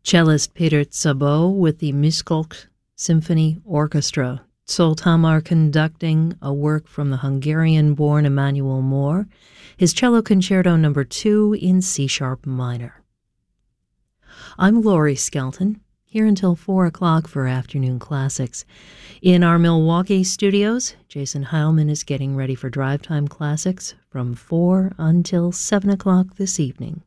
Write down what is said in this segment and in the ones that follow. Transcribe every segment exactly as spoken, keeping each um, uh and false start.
Cellist Peter Szabó with the Miskolc Symphony Orchestra. Zoltamar conducting a work from the Hungarian-born Emanuel Moore, his Cello Concerto number two in C-sharp minor. I'm Laurie Skelton, here until four o'clock for Afternoon Classics. In our Milwaukee studios, Jason Heilman is getting ready for Drive Time Classics from four until seven o'clock this evening.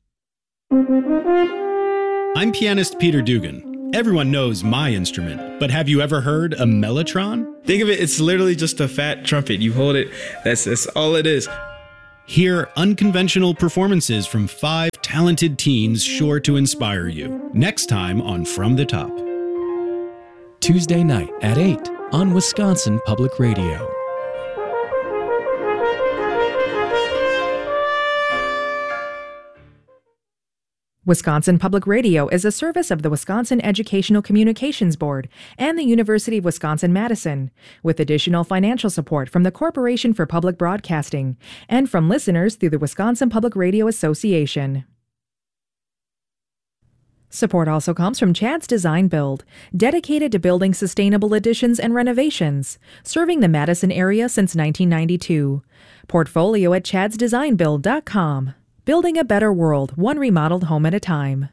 I'm pianist Peter Dugan. Everyone knows my instrument, but have you ever heard a mellotron? Think of it, it's literally just a fat trumpet. You hold it, that's, that's all it is. Hear unconventional performances from five talented teens sure to inspire you. Next time on From the Top. Tuesday night at eight on Wisconsin Public Radio. Wisconsin Public Radio is a service of the Wisconsin Educational Communications Board and the University of Wisconsin-Madison, with additional financial support from the Corporation for Public Broadcasting and from listeners through the Wisconsin Public Radio Association. Support also comes from Chad's Design Build, dedicated to building sustainable additions and renovations, serving the Madison area since nineteen ninety-two. Portfolio at chads design build dot com. Building a better world, one remodeled home at a time.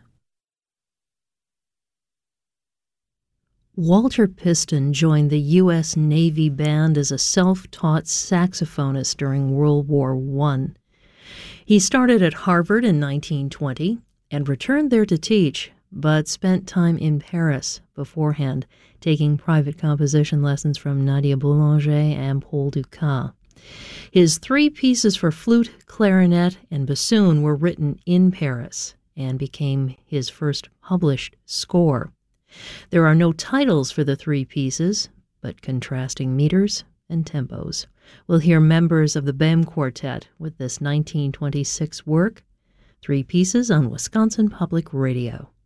Walter Piston joined the U S Navy Band as a self-taught saxophonist during World War One. He started at Harvard in nineteen twenty and returned there to teach, but spent time in Paris beforehand, taking private composition lessons from Nadia Boulanger and Paul Dukas. His three pieces for flute, clarinet, and bassoon were written in Paris and became his first published score. There are no titles for the three pieces, but contrasting meters and tempos. We'll hear members of the Bem Quartet with this nineteen twenty-six work, three pieces on Wisconsin Public Radio.